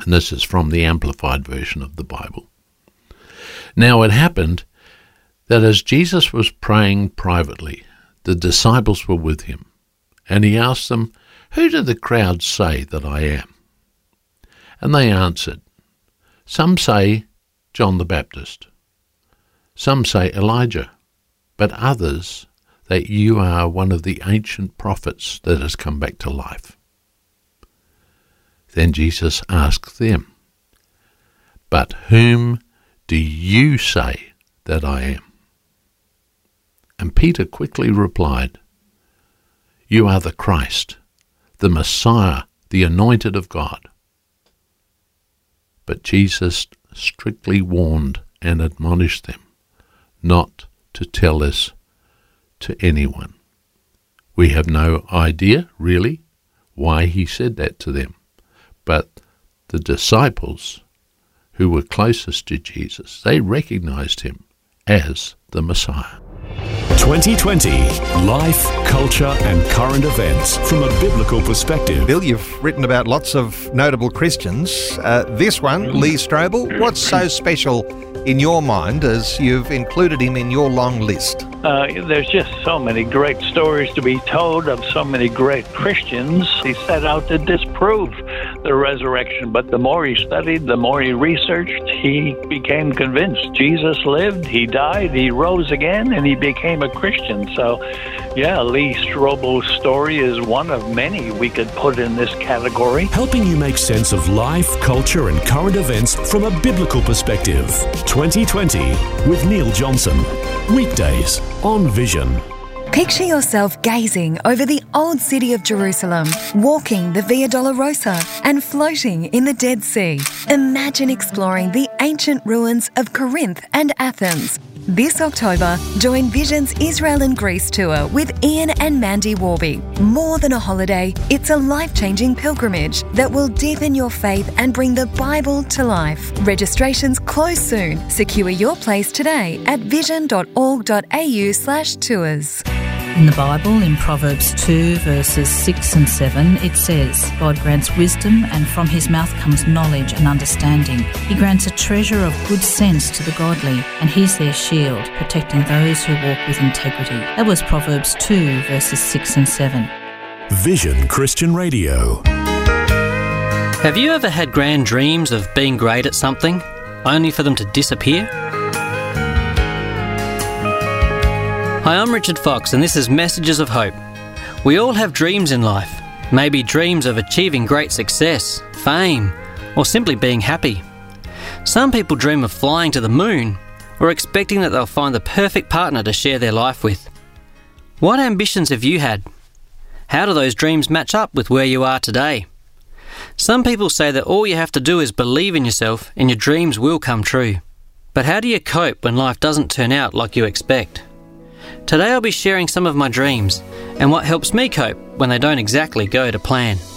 And this is from the Amplified Version of the Bible. Now it happened that as Jesus was praying privately, the disciples were with him, and he asked them, "Who do the crowd say that I am?" And they answered, "Some say John the Baptist, some say Elijah, but others that you are one of the ancient prophets that has come back to life." Then Jesus asked them, "But whom do you say that I am?" And Peter quickly replied, "You are the Christ, the Messiah, the Anointed of God." But Jesus strictly warned and admonished them not to tell this to anyone. We have no idea, really, why he said that to them, but the disciples who were closest to Jesus, they recognized him as the Messiah. 2020 Life, Culture and Current Events from a Biblical Perspective. Bill, you've written about lots of notable Christians. This one, Lee Strobel, what's so special in your mind as you've included him in your long list? There's just so many great stories to be told of so many great Christians. He set out to disprove the resurrection, but the more he studied, the more he researched, he became convinced Jesus lived, he died, he rose again, and he became a Christian. So, yeah, Lee Strobel's story is one of many we could put in this category. Helping you make sense of life, culture and current events from a biblical perspective. 2020 with Neil Johnson. Weekdays on Vision. Picture yourself gazing over the old city of Jerusalem, walking the Via Dolorosa and floating in the Dead Sea. Imagine exploring the ancient ruins of Corinth and Athens. This October, join Vision's Israel and Greece tour with Ian and Mandy Warby. More than a holiday, it's a life-changing pilgrimage that will deepen your faith and bring the Bible to life. Registrations close soon. Secure your place today at vision.org.au/tours. In the Bible, in Proverbs 2 verses 6 and 7, it says, God grants wisdom, and from his mouth comes knowledge and understanding. He grants a treasure of good sense to the godly, and he's their shield, protecting those who walk with integrity. That was Proverbs 2 verses 6 and 7. Vision Christian Radio. Have you ever had grand dreams of being great at something, only for them to disappear? Hi, I'm Richard Fox, and this is Messages of Hope. We all have dreams in life, maybe dreams of achieving great success, fame, or simply being happy. Some people dream of flying to the moon, or expecting that they'll find the perfect partner to share their life with. What ambitions have you had? How do those dreams match up with where you are today? Some people say that all you have to do is believe in yourself and your dreams will come true. But how do you cope when life doesn't turn out like you expect? Today I'll be sharing some of my dreams and what helps me cope when they don't exactly go to plan.